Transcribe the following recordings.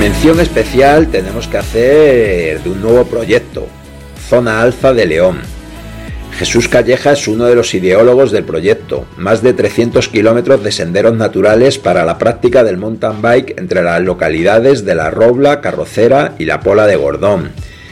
Mención especial tenemos que hacer de un nuevo proyecto, Zona Alfa de León. Jesús Calleja es uno de los ideólogos del proyecto, más de 300 kilómetros de senderos naturales para la práctica del mountain bike entre las localidades de La Robla, Carrocera y La Pola de Gordón.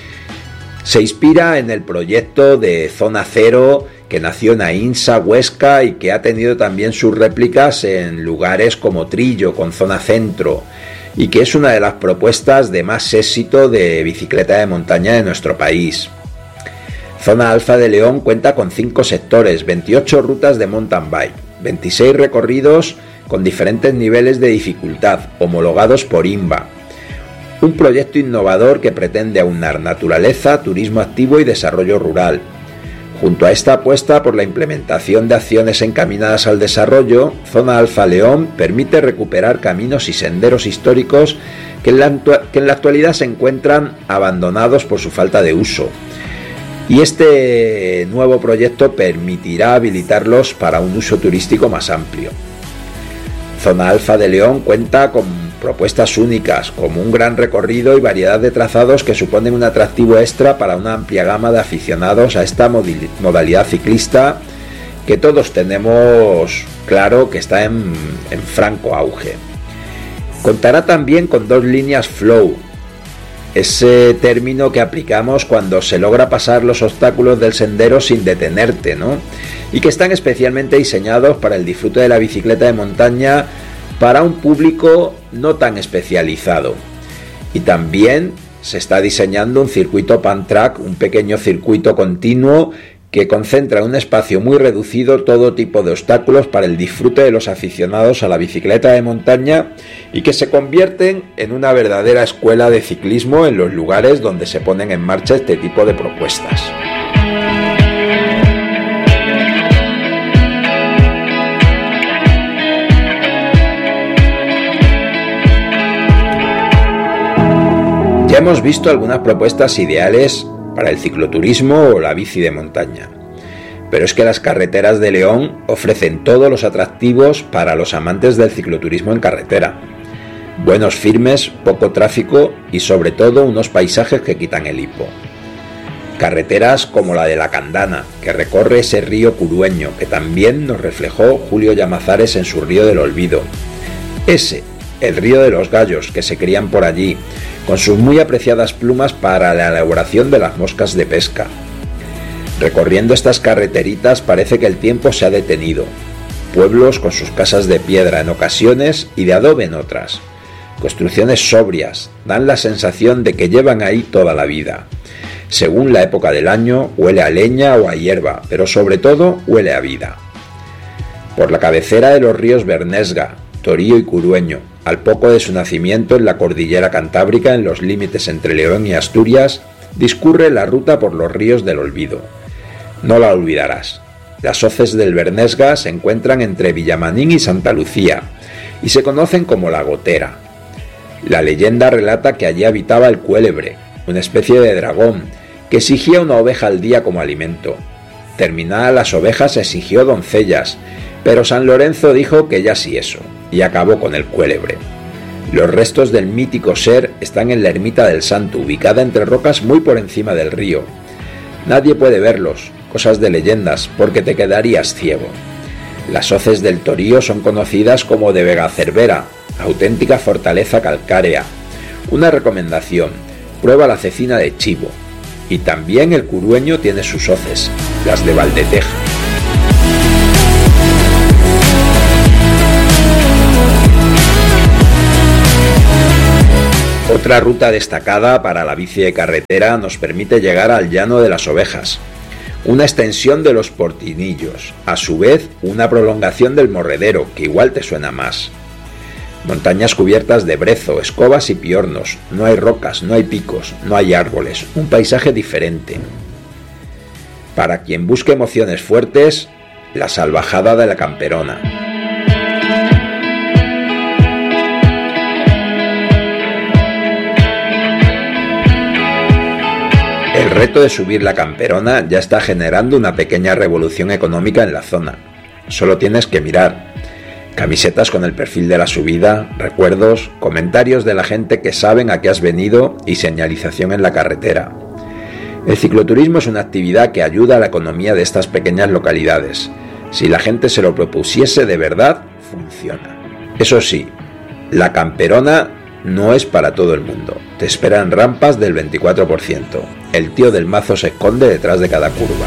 Se inspira en el proyecto de Zona Cero que nació en Aínsa, Huesca, y que ha tenido también sus réplicas en lugares como Trillo, con Zona Centro, y que es una de las propuestas de más éxito de bicicleta de montaña de nuestro país. Zona Alfa de León cuenta con 5 sectores, 28 rutas de mountain bike, 26 recorridos con diferentes niveles de dificultad, homologados por INVA. Un proyecto innovador que pretende aunar naturaleza, turismo activo y desarrollo rural. Junto a esta apuesta por la implementación de acciones encaminadas al desarrollo, Zona Alfa León permite recuperar caminos y senderos históricos que en la actualidad se encuentran abandonados por su falta de uso. Y este nuevo proyecto permitirá habilitarlos para un uso turístico más amplio. Zona Alfa de León cuenta con propuestas únicas, como un gran recorrido y variedad de trazados que suponen un atractivo extra para una amplia gama de aficionados a esta modalidad ciclista que todos tenemos claro que está en franco auge. Contará también con 2 líneas flow, ese término que aplicamos cuando se logra pasar los obstáculos del sendero sin detenerte, ¿no? Y que están especialmente diseñados para el disfrute de la bicicleta de montaña para un público no tan especializado. Y también se está diseñando un circuito Pan-Track, un pequeño circuito continuo que concentra en un espacio muy reducido todo tipo de obstáculos para el disfrute de los aficionados a la bicicleta de montaña y que se convierten en una verdadera escuela de ciclismo en los lugares donde se ponen en marcha este tipo de propuestas. Ya hemos visto algunas propuestas ideales para el cicloturismo o la bici de montaña, pero es que las carreteras de León ofrecen todos los atractivos para los amantes del cicloturismo en carretera. Buenos firmes, poco tráfico y sobre todo unos paisajes que quitan el hipo. Carreteras como la de la Candana, que recorre ese río Curueño, que también nos reflejó Julio Llamazares en su Río del Olvido. El río de los gallos, que se crían por allí, con sus muy apreciadas plumas para la elaboración de las moscas de pesca. Recorriendo estas carreteritas parece que el tiempo se ha detenido. Pueblos con sus casas de piedra en ocasiones y de adobe en otras. Construcciones sobrias, dan la sensación de que llevan ahí toda la vida. Según la época del año, huele a leña o a hierba, pero sobre todo huele a vida. Por la cabecera de los ríos Bernesga, Torío y Curueño, al poco de su nacimiento en la cordillera Cantábrica, en los límites entre León y Asturias, discurre la ruta por los ríos del Olvido. No la olvidarás. Las hoces del Bernesga se encuentran entre Villamanín y Santa Lucía y se conocen como la Gotera. La leyenda relata que allí habitaba el cuélebre, una especie de dragón que exigía una oveja al día como alimento. Terminadas las ovejas exigió doncellas, pero San Lorenzo dijo que ya sí eso, y acabó con el cuélebre. Los restos del mítico ser están en la ermita del Santo, ubicada entre rocas muy por encima del río. Nadie puede verlos, cosas de leyendas, porque te quedarías ciego. Las hoces del Torío son conocidas como de Vega Cervera, auténtica fortaleza calcárea. Una recomendación, prueba la cecina de chivo. Y también el Curueño tiene sus hoces, las de Valdeteja. Otra ruta destacada para la bici de carretera nos permite llegar al Llano de las Ovejas, una extensión de los Portinillos, a su vez una prolongación del Morredero, que igual te suena más. Montañas cubiertas de brezo, escobas y piornos, no hay rocas, no hay picos, no hay árboles, un paisaje diferente. Para quien busque emociones fuertes, la salvajada de la Camperona. El reto de subir la Camperona ya está generando una pequeña revolución económica en la zona. Solo tienes que mirar. Camisetas con el perfil de la subida, recuerdos, comentarios de la gente que saben a qué has venido y señalización en la carretera. El cicloturismo es una actividad que ayuda a la economía de estas pequeñas localidades. Si la gente se lo propusiese de verdad, funciona. Eso sí, la camperona no es para todo el mundo. Te esperan rampas del 24%. El tío del mazo se esconde detrás de cada curva.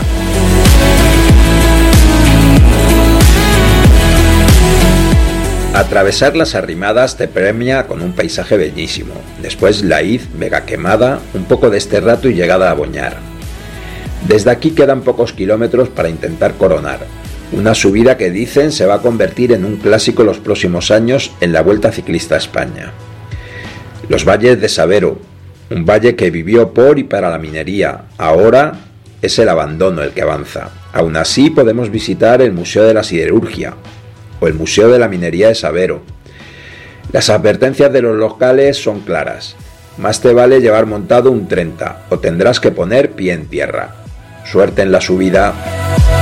Atravesar las Arrimadas te premia con un paisaje bellísimo. Después Laiz, Vega Quemada, un poco de este rato y llegada a Boñar. Desde aquí quedan pocos kilómetros para intentar coronar. Una subida que dicen se va a convertir en un clásico los próximos años en la Vuelta Ciclista a España. Los valles de Sabero, un valle que vivió por y para la minería, ahora es el abandono el que avanza. Aún así podemos visitar el Museo de la Siderurgia o el Museo de la Minería de Sabero. Las advertencias de los locales son claras. Más te vale llevar montado un 30 o tendrás que poner pie en tierra. Suerte en la subida.